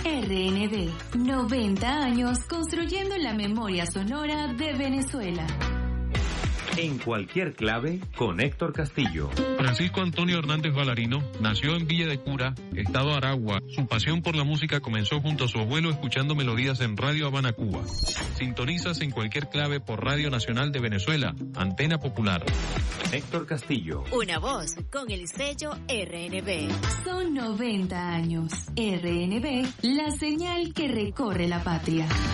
RNB, 90 años construyendo la memoria sonora de Venezuela. En cualquier clave, con Héctor Castillo. Francisco Antonio Hernández Valarino nació en Villa de Cura, estado Aragua. Su pasión por la música comenzó junto a su abuelo escuchando melodías en Radio Habana, Cuba. Sintonizas en cualquier clave por Radio Nacional de Venezuela, Antena Popular. Héctor Castillo. Una voz con el sello RNB. Son 90 años. RNB, la señal que recorre la patria.